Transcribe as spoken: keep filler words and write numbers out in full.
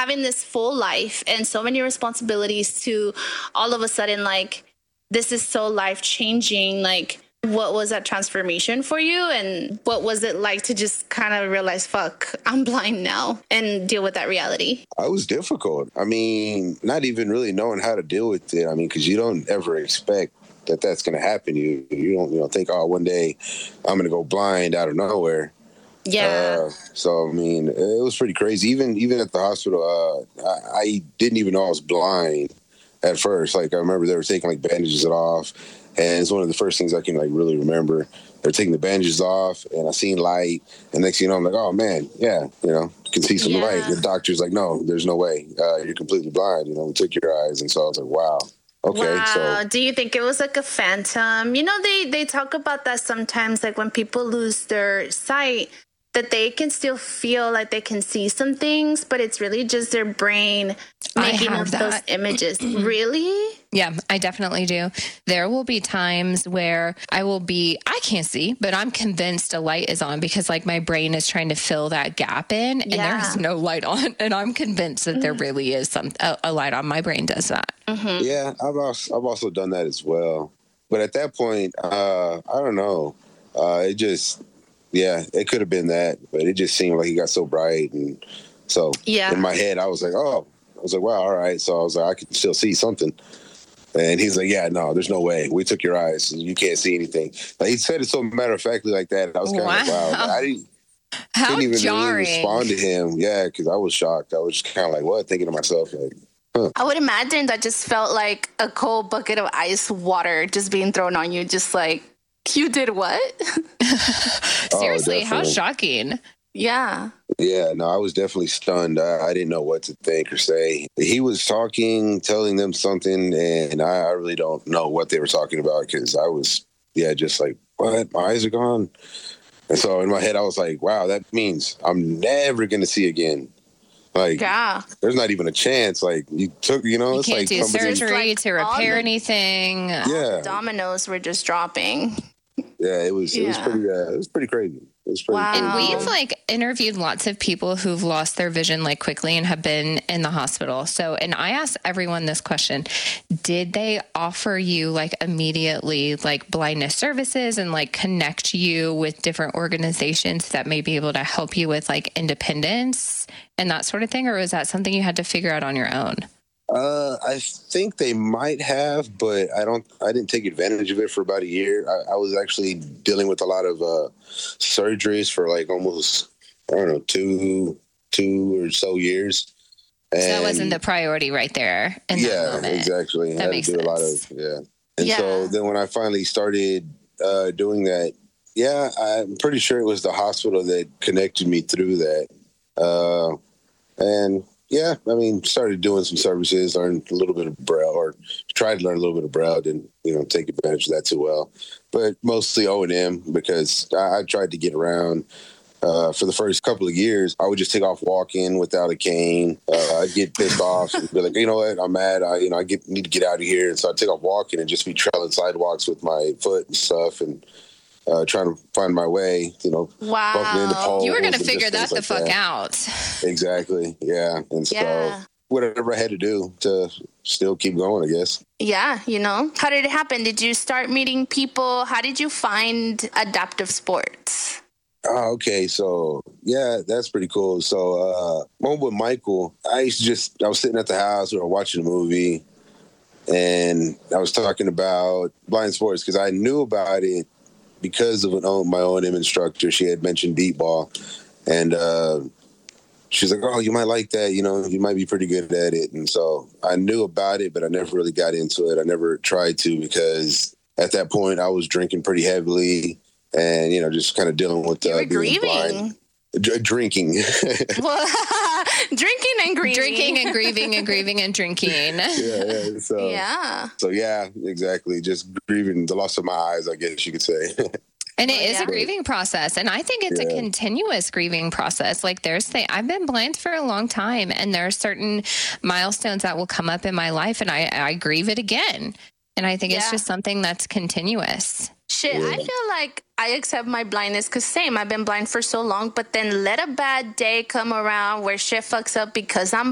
having this full life and so many responsibilities to all of a sudden, like, this is so life changing. Like, what was that transformation for you? And what was it like to just kind of realize, fuck, I'm blind now, and deal with that reality? It was difficult. I mean, not even really knowing how to deal with it. I mean, because you don't ever expect that that's going to happen. You you don't you know think, oh, one day I'm going to go blind out of nowhere. Yeah. Uh, so I mean, it was pretty crazy. Even even at the hospital, uh, I, I didn't even know I was blind at first. Like, I remember they were taking like bandages off, and it's one of the first things I can like really remember. They're taking the bandages off, and I seen light. And next thing you know, I'm like, oh man, yeah, you know, can see some Yeah. light. And the doctor's like, no, there's no way. Uh, you're completely blind. You know, we took your eyes, and so I was like, wow. Okay, wow. so Do you think it was like a phantom? You know, they, they talk about that sometimes, like when people lose their sight, that they can still feel like they can see some things, but it's really just their brain making up those images. Really? Yeah, I definitely do. There will be times where I will be, I can't see, but I'm convinced a light is on because like my brain is trying to fill that gap in and Yeah. there's no light on. And I'm convinced that there really is some a, a light on. My brain does that. Mm-hmm. yeah, I've also, I've also done that as well. But at that point, uh, I don't know. Uh, it just, yeah, it could have been that, but it just seemed like he got so bright. And so Yeah. in my head, I was like, oh, I was like, wow, all right. So I was like, I can still see something. And he's like, yeah, no, there's no way. We took your eyes. You can't see anything. Like, he said it so matter-of-factly like that. I was kind of Wow. like, wow. Like, I didn't, How didn't even jarring. really respond to him. Yeah, because I was shocked. I was kind of like, what? Thinking to myself, like, huh. I would imagine that just felt like a cold bucket of ice water just being thrown on you, just like, you did what? Seriously, how definitely. shocking. Yeah. Yeah, no, I was definitely stunned. I, I didn't know what to think or say. He was talking, telling them something, and I, I really don't know what they were talking about because I was, yeah, just like, what? My eyes are gone. And so in my head, I was like, wow, that means I'm never going to see again. Like, Yeah. there's not even a chance. Like, you took, you know, You it's can't like do somebody- surgery Like to all repair the- anything. Yeah, Dominoes were just dropping. yeah, it was, it was Yeah. pretty, uh, it was pretty crazy. It was pretty Wow. crazy. And we've like interviewed lots of people who've lost their vision like quickly and have been in the hospital. So, and I asked everyone this question, did they offer you like immediately like blindness services and like connect you with different organizations that may be able to help you with like independence and that sort of thing? Or was that something you had to figure out on your own? Uh, I think they might have, but I don't. I didn't take advantage of it for about a year. I, I was actually dealing with a lot of uh, surgeries for like almost, I don't know, two, two or so years. And So that wasn't the priority right there in that yeah, moment. exactly. That I had makes to do a lot of sense. yeah. And Yeah. so then when I finally started uh, doing that, yeah, I'm pretty sure it was the hospital that connected me through that. Uh, and yeah, I mean, started doing some services, learned a little bit of Braille, or tried to learn a little bit of Braille. Didn't, you know, take advantage of that too well. But mostly O and M because I, I tried to get around. Uh, for the first couple of years, I would just take off walking without a cane. Uh, I'd get pissed off and be like, you know what, I'm mad. I, you know, I get need to get out of here. And so I'd take off walking and just be trailing sidewalks with my foot and stuff and uh, trying to find my way, you know, bumping into Wow. poles. You were going to and figure just that things the like fuck that. out. Exactly. Yeah. And so Yeah. whatever I had to do to still keep going, I guess. Yeah, you know. How did it happen? Did you start meeting people? How did you find adaptive sports? Oh, okay. So, yeah, that's pretty cool. So, uh, one with Michael, I used to just, I was sitting at the house, we were watching a movie, and I was talking about blind sports because I knew about it because of an, O- my O and M instructor. She had mentioned deep ball, and uh, she's like, oh, you might like that. You know, you might be pretty good at it. And so I knew about it, but I never really got into it. I never tried to because at that point I was drinking pretty heavily. And, you know, just kind of dealing with You uh, were being blind. grieving. D- drinking. Well, drinking and grieving. Drinking and grieving and grieving and drinking. yeah, yeah. So, Yeah. so, yeah, exactly. Just grieving the loss of my eyes, I guess you could say. And it Well, is yeah. a grieving process. And I think it's a Yeah. continuous grieving process. Like there's thing I've been blind for a long time and there are certain milestones that will come up in my life and I, I grieve it again. And I think it's Yeah. just something that's continuous. Shit, I feel like I accept my blindness because same, I've been blind for so long, but then let a bad day come around where shit fucks up because I'm